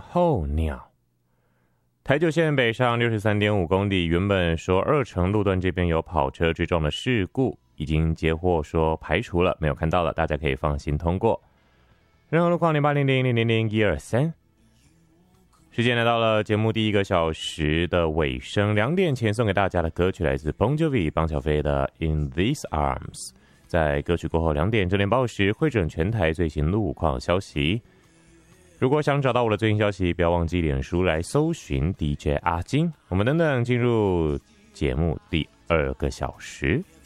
候鸟。台九线北上63.5公里，原本说二城路段这边有跑车追撞的事故，已经接获说排除了，没有看到了，大家可以放心通过。任何路况0800000123。时间来到了节目第1个小时的尾声，2点前送给大家的歌曲来自 Bon Jovi 邦乔飞的 In These Arms。在歌曲过后2点，这点报时汇整全台最新路况消息。如果想找到我的最新消息，不要忘记脸书来搜寻 DJ 阿金。我们等等进入节目第2个小时。